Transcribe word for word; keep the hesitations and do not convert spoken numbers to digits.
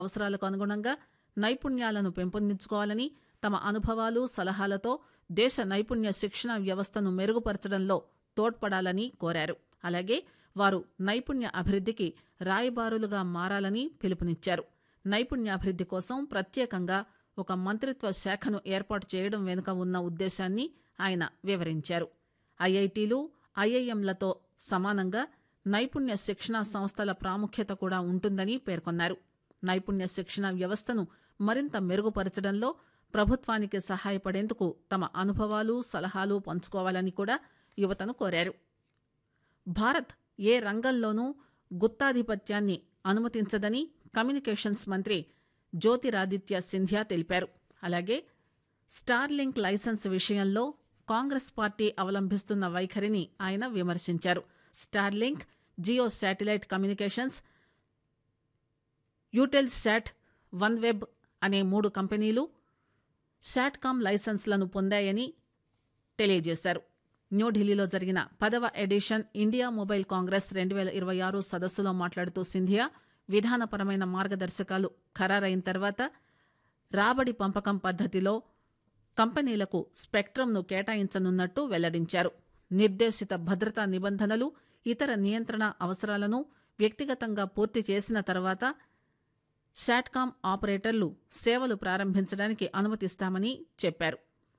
అవసరాలకు అనుగుణంగా నైపుణ్యాలను పెంపొందించుకోవాలని, తమ అనుభవాలు సలహాలతో దేశ నైపుణ్య శిక్షణ వ్యవస్థను మెరుగుపరచడంలో తోడ్పడాలని కోరారు. అలాగే వారు నైపుణ్య అభివృద్ధికి రాయబారులుగా మారాలని పిలుపునిచ్చారు. నైపుణ్యాభివృద్ధి కోసం ప్రత్యేకంగా ఒక మంత్రిత్వ శాఖను ఏర్పాటు చేయడం వెనుక ఉన్న ఉద్దేశాన్ని ఆయన వివరించారు. ఐఐటీలు, ఐఐఎంలతో సమానంగా నైపుణ్య శిక్షణ సంస్థల ప్రాముఖ్యత కూడా ఉంటుందని పేర్కొన్నారు. నైపుణ్య శిక్షణ వ్యవస్థను మరింత మెరుగుపరచడంలో ప్రభుత్వానికి సహాయపడేందుకు తమ అనుభవాలు సలహాలు పంచుకోవాలని కూడా యువతను కోరారు. భారత్ ఏ రంగంలోనూ గుత్తాధిపత్యాన్ని అనుమతించదని కమ్యూనికేషన్స్ మంత్రి జ్యోతిరాదిత్య సింధియా తెలిపారు. అలాగే స్టార్లింక్ లైసెన్స్ విషయంలో కాంగ్రెస్ పార్టీ అవలంబిస్తున్న వైఖరిని ఆయన విమర్శించారు. Starlink, Jio satellite communications, యూటెల్శాట్, one web అనే మూడు కంపెనీలు శాట్కామ్ లైసెన్స్లను పొందాయని తెలియజేశారు. న్యూఢిల్లీలో జరిగిన పదవ ఎడిషన్ ఇండియా మొబైల్ కాంగ్రెస్ రెండు వేల ఇరవై ఆరు సదస్సులో మాట్లాడుతూ సింధియా విధానపరమైన మార్గదర్శకాలు ఖరారైన తర్వాత రాబడి పంపకం పద్దతిలో కంపెనీలకు స్పెక్ట్రంను కేటాయించనున్నట్టు వెల్లడించారు. నిర్దేశిత భద్రతా నిబంధనలు, ఇతర నియంత్రణ అవసరాలను వ్యక్తిగతంగా పూర్తి చేసిన తర్వాత శాట్కామ్ ఆపరేటర్లు సేవలు ప్రారంభించడానికి అనుమతిస్తామని చెప్పారు.